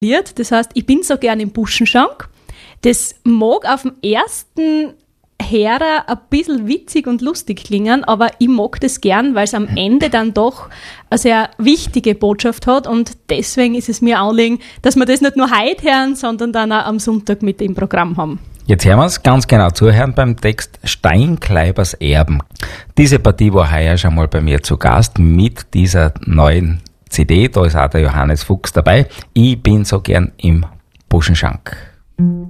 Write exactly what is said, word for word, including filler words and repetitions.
Lied, das heißt, ich bin so gern im Buschenschank. Das mag auf dem ersten Hörer ein bisschen witzig und lustig klingen, aber ich mag das gern, weil es am Ende dann doch eine sehr wichtige Botschaft hat und deswegen ist es mir Anliegen, dass wir das nicht nur heute hören, sondern dann auch am Sonntag mit im Programm haben. Jetzt hören wir es ganz genau zuhören beim Text Steinkleibers Erben. Diese Partie war heuer schon mal bei mir zu Gast mit dieser neuen C D, da ist auch der Johannes Fuchs dabei. Ich bin so gern im Buschenschank.